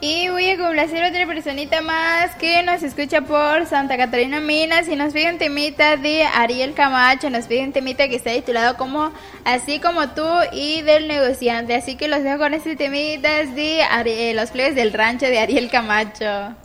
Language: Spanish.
Y voy a complacer a otra personita más que nos escucha por Santa Catarina Minas y nos pide un temita de Ariel Camacho, nos pide un temita que está titulado como Así como tú y del negociante. Así que los dejo con este temita de Los plebes del rancho de Ariel Camacho.